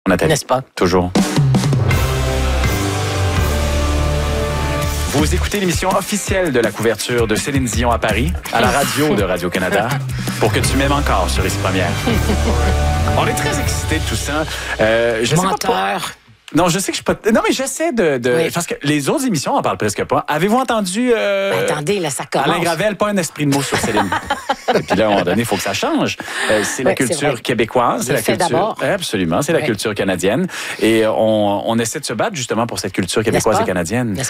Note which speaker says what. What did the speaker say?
Speaker 1: Nathalie.
Speaker 2: N'est-ce pas?
Speaker 1: Toujours. Vous écoutez l'émission officielle de la couverture de Céline Dion à Paris, à la radio de Radio-Canada, pour que tu m'aimes encore sur Ici Première. On est très excités de tout ça. Je sais
Speaker 2: Menteur.
Speaker 1: Non, je sais que je suis pas... Non, mais j'essaie de...
Speaker 2: Oui.
Speaker 1: Parce que les autres émissions en parlent presque pas. Avez-vous entendu...
Speaker 2: Attendez, là, ça commence.
Speaker 1: Alain Gravel, pas un esprit de mots sur Céline. Et puis là, à un moment donné, il faut que ça change. C'est la culture québécoise. C'est la culture...
Speaker 2: d'abord.
Speaker 1: Absolument, c'est la culture canadienne. Et on essaie de se battre justement pour cette culture québécoise et canadienne.